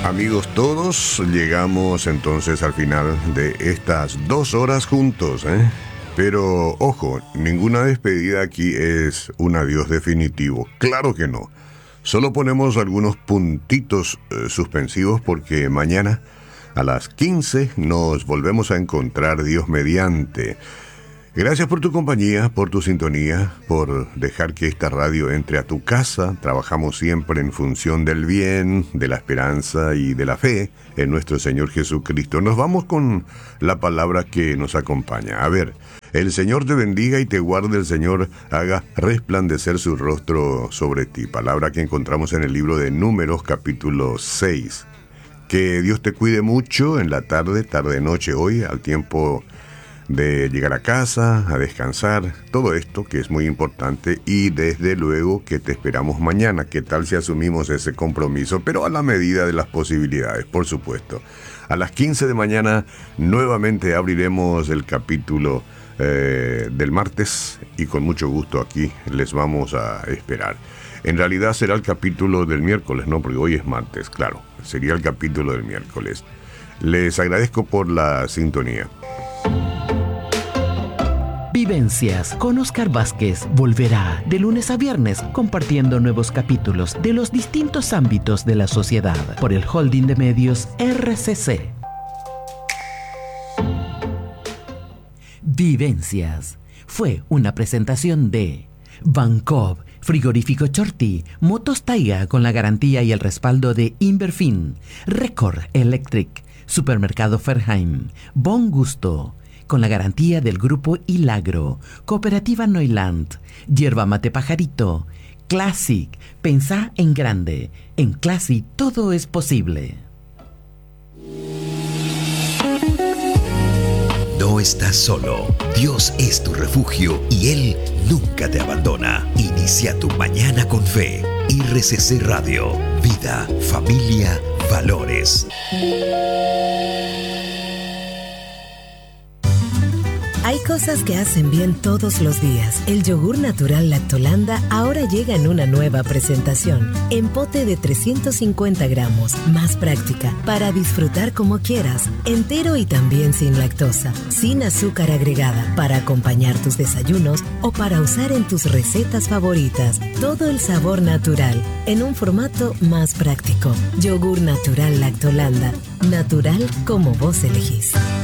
Amigos todos, llegamos entonces al final de estas 2 horas juntos, ¿eh? Pero, ojo, ninguna despedida aquí es un adiós definitivo. Claro que no. Solo ponemos algunos puntitos suspensivos porque mañana a las 15 nos volvemos a encontrar, Dios mediante. Gracias por tu compañía, por tu sintonía, por dejar que esta radio entre a tu casa. Trabajamos siempre en función del bien, de la esperanza y de la fe en nuestro Señor Jesucristo. Nos vamos con la palabra que nos acompaña. A ver, el Señor te bendiga y te guarde, el Señor haga resplandecer su rostro sobre ti. Palabra que encontramos en el libro de Números, capítulo 6. Que Dios te cuide mucho en la tarde, noche hoy, al tiempo de llegar a casa, a descansar, todo esto que es muy importante, y desde luego que te esperamos mañana. ¿Qué tal si asumimos ese compromiso? Pero a la medida de las posibilidades, por supuesto. A las 15 de mañana nuevamente abriremos el capítulo del martes y con mucho gusto aquí les vamos a esperar. En realidad será el capítulo del miércoles, ¿no? Porque hoy es martes, claro, sería el capítulo del miércoles. Les agradezco por la sintonía. Vivencias con Oscar Vázquez volverá de lunes a viernes compartiendo nuevos capítulos de los distintos ámbitos de la sociedad por el holding de medios RCC. Vivencias fue una presentación de Bancov, Frigorífico Chorti, Motos Taiga con la garantía y el respaldo de Inverfin, Record Electric, Supermercado Ferheim, Bon Gusto, con la garantía del Grupo Ilagro, Cooperativa Neuland, Yerba Mate Pajarito, Classic, pensá en grande. En Classic todo es posible. No estás solo. Dios es tu refugio y Él nunca te abandona. Inicia tu mañana con fe. RCC Radio. Vida, familia, valores. Hay cosas que hacen bien todos los días. El yogur natural Lactolanda ahora llega en una nueva presentación. En pote de 350 gramos. Más práctica, para disfrutar como quieras. Entero y también sin lactosa. Sin azúcar agregada, para acompañar tus desayunos o para usar en tus recetas favoritas. Todo el sabor natural, en un formato más práctico. Yogur natural Lactolanda. Natural como vos elegís.